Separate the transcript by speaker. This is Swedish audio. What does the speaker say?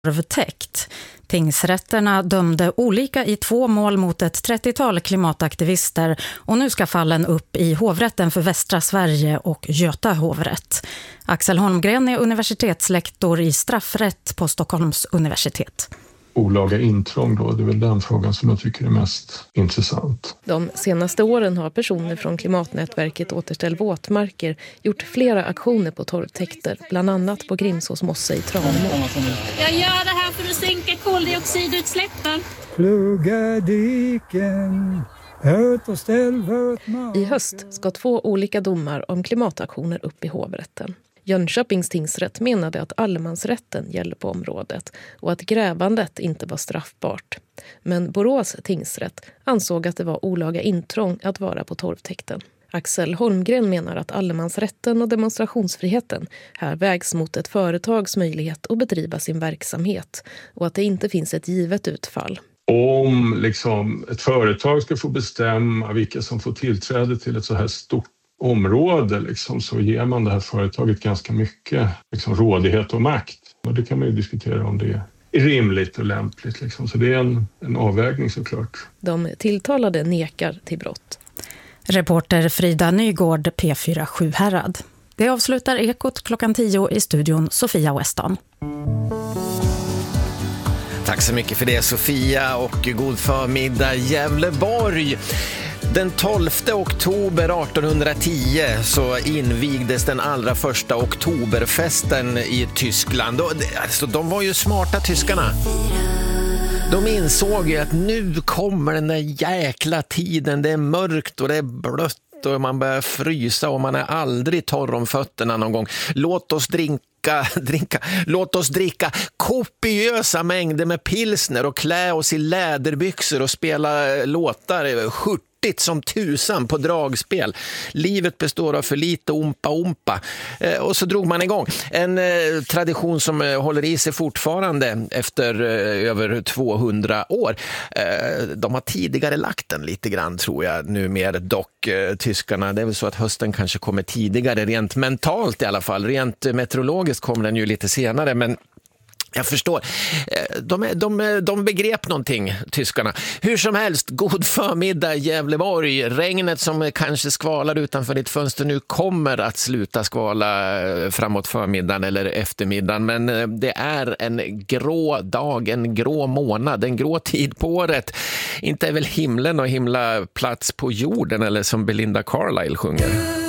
Speaker 1: torvtäkt. Tingsrätterna dömde olika i 2 mål mot ett 30-tal klimataktivister och nu ska fallen upp i hovrätten för Västra Sverige och Göta hovrätt. Axel Holmgren är universitetslektor i straffrätt på Stockholms universitet.
Speaker 2: Olaga intrång då, det är väl den frågan som jag tycker är mest intressant.
Speaker 3: De senaste åren har personer från Klimatnätverket Återställ våtmarker gjort flera aktioner på torvtäkter, bland annat på Grimsås mosse i Tranemo.
Speaker 4: Jag gör det här för att sänka koldioxidutsläppen.
Speaker 5: Plugga diken, återställ våtmarker.
Speaker 3: I höst ska 2 olika domar om klimataktioner upp i hovrätten. Jönköpings tingsrätt menade att allemansrätten gäller på området och att grävandet inte var straffbart. Men Borås tingsrätt ansåg att det var olaga intrång att vara på torvtäkten. Axel Holmgren menar att allemansrätten och demonstrationsfriheten här vägs mot ett företags möjlighet att bedriva sin verksamhet och att det inte finns ett givet utfall.
Speaker 2: Om ett företag ska få bestämma vilka som får tillträde till ett så här stort område så ger man det här företaget ganska mycket rådighet och makt. Och det kan man ju diskutera om det är rimligt och lämpligt. Så det är en avvägning såklart.
Speaker 3: De tilltalade nekar till brott.
Speaker 1: Reporter Frida Nygård, P4 Sjuhärad. Det avslutar Ekot 10:00 i studion Sofia Weston.
Speaker 6: Tack så mycket för det Sofia och god förmiddag Gävleborg. Den 12 oktober 1810 så invigdes den allra första oktoberfesten i Tyskland. Alltså, de var ju smarta tyskarna. De insåg ju att nu kommer den där jäkla tiden. Det är mörkt och det är blött och man börjar frysa och man är aldrig torr om fötterna någon gång. Låt oss dricka kopiösa mängder med pilsner och klä oss i läderbyxor och spela låtar som tusan på dragspel. Livet består av för lite ompa. Och så drog man igång. En tradition som håller i sig fortfarande efter över 200 år. De har tidigare lagt den lite grann tror jag numera dock tyskarna. Det är väl så att hösten kanske kommer tidigare rent mentalt i alla fall. Rent meteorologiskt kommer den ju lite senare men jag förstår. De begrep någonting, tyskarna. Hur som helst, god förmiddag Gävleborg. Regnet som kanske skvalar utanför ditt fönster nu kommer att sluta skvala framåt förmiddagen eller eftermiddagen. Men det är en grå dag, en grå månad, en grå tid på året. Inte är väl himlen och himla plats på jorden eller som Belinda Carlisle sjunger.